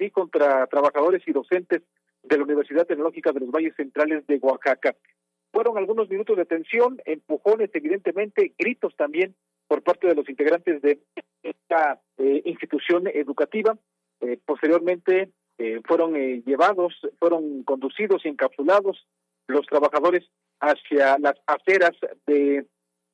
sí contra trabajadores y docentes de la Universidad Tecnológica de los Valles Centrales de Oaxaca. Fueron algunos minutos de tensión, empujones evidentemente, gritos también por parte de los integrantes de esta institución educativa. Posteriormente fueron conducidos y encapsulados los trabajadores hacia las aceras de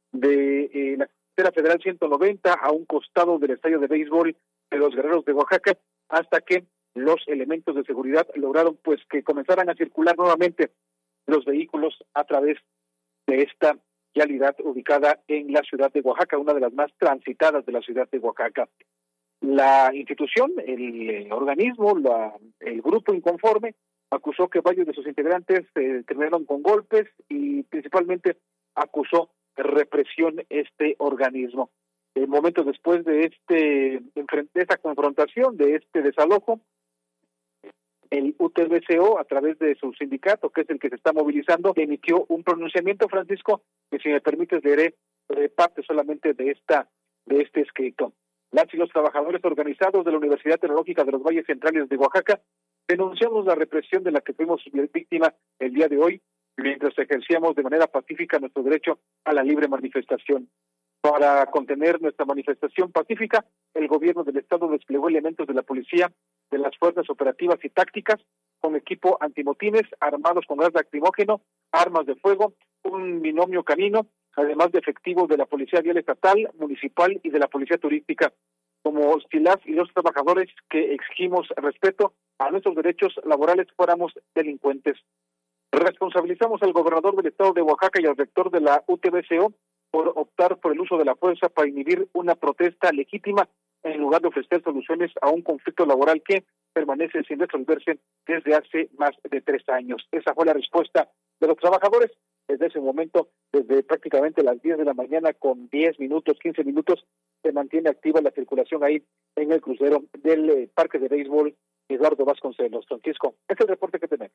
la carretera federal 190 a un costado del estadio de béisbol de los Guerreros de Oaxaca, hasta que los elementos de seguridad lograron pues que comenzaran a circular nuevamente los vehículos a través de esta vialidad ubicada en la ciudad de Oaxaca, una de las más transitadas de la ciudad de Oaxaca. La institución, el organismo, el grupo inconforme acusó que varios de sus integrantes terminaron con golpes y principalmente acusó represión este organismo. Momentos después de esta confrontación, de este desalojo, el UTBCO, a través de su sindicato, que es el que se está movilizando, emitió un pronunciamiento, Francisco, que si me permites leeré parte solamente de este escrito. Las y los trabajadores organizados de la Universidad Tecnológica de los Valles Centrales de Oaxaca denunciamos la represión de la que fuimos víctima el día de hoy, mientras ejercíamos de manera pacífica nuestro derecho a la libre manifestación. Para contener nuestra manifestación pacífica, el gobierno del estado desplegó elementos de la policía, de las fuerzas operativas y tácticas, con equipo antimotines, armados con gas lacrimógeno, armas de fuego, un binomio canino, además de efectivos de la Policía Vial Estatal, Municipal y de la Policía Turística. Como si las y los trabajadores que exigimos respeto a nuestros derechos laborales fuéramos delincuentes. Responsabilizamos al gobernador del estado de Oaxaca y al rector de la UTBCO por optar por el uso de la fuerza para inhibir una protesta legítima en lugar de ofrecer soluciones a un conflicto laboral que permanece sin resolverse desde hace más de 3 años. Esa fue la respuesta de los trabajadores. Desde ese momento, desde prácticamente las 10 de la mañana, con 10 minutos, 15 minutos, se mantiene activa la circulación ahí en el crucero del Parque de Béisbol Eduardo Vasconcelos. Francisco, este es el reporte que tenemos.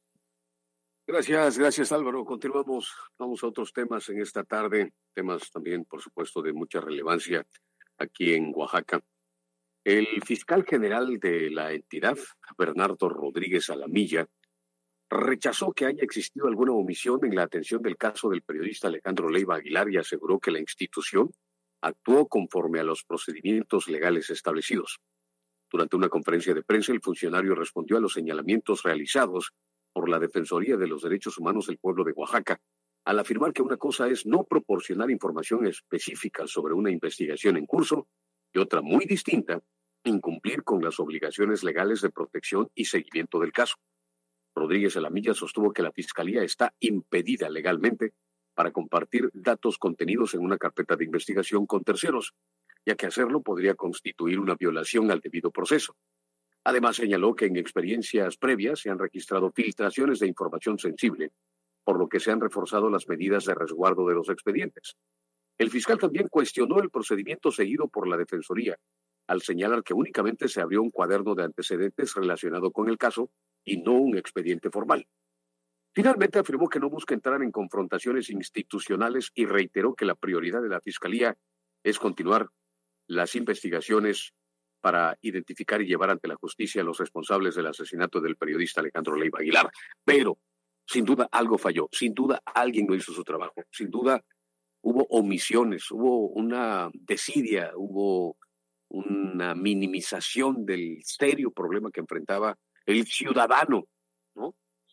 Gracias Álvaro. Continuamos, vamos a otros temas en esta tarde, temas también, por supuesto, de mucha relevancia aquí en Oaxaca. El fiscal general de la entidad, Bernardo Rodríguez Alamilla, rechazó que haya existido alguna omisión en la atención del caso del periodista Alejandro Leiva Aguilar y aseguró que la institución actuó conforme a los procedimientos legales establecidos. Durante una conferencia de prensa, el funcionario respondió a los señalamientos realizados por la Defensoría de los Derechos Humanos del Pueblo de Oaxaca, al afirmar que una cosa es no proporcionar información específica sobre una investigación en curso y otra muy distinta, incumplir con las obligaciones legales de protección y seguimiento del caso. Rodríguez Alamilla sostuvo que la Fiscalía está impedida legalmente para compartir datos contenidos en una carpeta de investigación con terceros, ya que hacerlo podría constituir una violación al debido proceso. Además, señaló que en experiencias previas se han registrado filtraciones de información sensible, por lo que se han reforzado las medidas de resguardo de los expedientes. El fiscal también cuestionó el procedimiento seguido por la Defensoría, al señalar que únicamente se abrió un cuaderno de antecedentes relacionado con el caso y no un expediente formal. Finalmente afirmó que no busca entrar en confrontaciones institucionales y reiteró que la prioridad de la Fiscalía es continuar las investigaciones para identificar y llevar ante la justicia a los responsables del asesinato del periodista Alejandro Leiva Aguilar. Pero, sin duda, algo falló. Sin duda, alguien no hizo su trabajo. Sin duda, hubo omisiones, hubo una desidia, hubo una minimización del serio problema que enfrentaba el ciudadano, ¿no?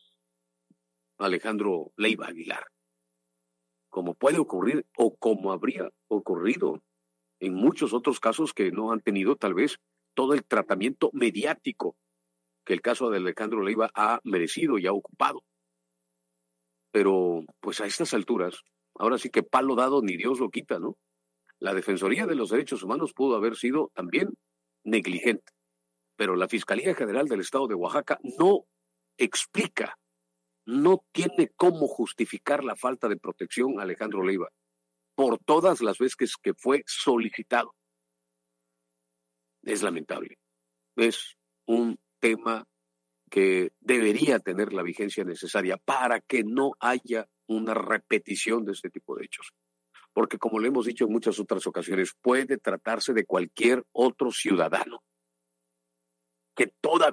Alejandro Leiva Aguilar. Como puede ocurrir o como habría ocurrido en muchos otros casos que no han tenido tal vez todo el tratamiento mediático que el caso de Alejandro Leiva ha merecido y ha ocupado. Pero pues a estas alturas, ahora sí que palo dado ni Dios lo quita, ¿no? La Defensoría de los Derechos Humanos pudo haber sido también negligente, pero la Fiscalía General del Estado de Oaxaca no explica, no tiene cómo justificar la falta de protección a Alejandro Leiva por todas las veces que fue solicitado. Es lamentable. Es un tema que debería tener la vigencia necesaria para que no haya una repetición de este tipo de hechos. Porque como le hemos dicho en muchas otras ocasiones, puede tratarse de cualquier otro ciudadano que todavía